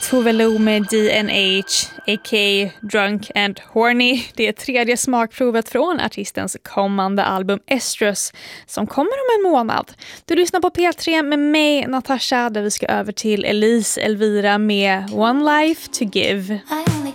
Tove Lo med DNH, a.k.a. Drunk and Horny. Det är tredje smakprovet från artistens kommande album Estrus som kommer om en månad. Du lyssnar på P3 med mig, Natasha, där vi ska över till Elise Elvira med One Life to Give.